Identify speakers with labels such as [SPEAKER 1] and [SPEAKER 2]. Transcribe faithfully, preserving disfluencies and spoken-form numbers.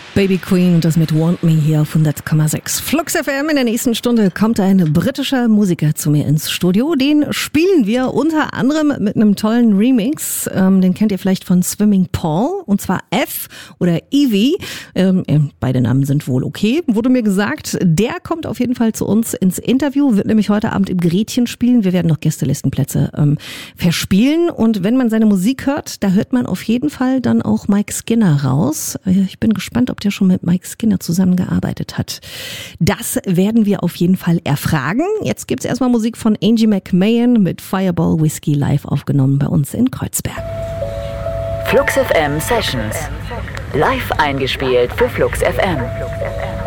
[SPEAKER 1] Baby Queen und das mit Want Me hier auf hundert Komma sechs. Flux F M. In der nächsten Stunde kommt ein britischer Musiker zu mir ins Studio. Den spielen wir unter anderem mit einem tollen Remix. Ähm, den kennt ihr vielleicht von Swimming Paul, und zwar F oder Evie. Ähm, beide Namen sind wohl okay, wurde mir gesagt. Der kommt auf jeden Fall zu uns ins Interview, wird nämlich heute Abend im Gretchen spielen. Wir werden noch Gästelistenplätze ähm, verspielen. Und wenn man seine Musik hört, da hört man auf jeden Fall dann auch Mike Skinner raus. Ich bin gespannt, ob der schon mit Mike Skinner zusammengearbeitet hat. Das werden wir auf jeden Fall erfragen. Jetzt gibt's erstmal Musik von Angie McMahon mit Fireball Whiskey live aufgenommen bei uns in Kreuzberg.
[SPEAKER 2] Flux F M Sessions. Live eingespielt für Flux F M.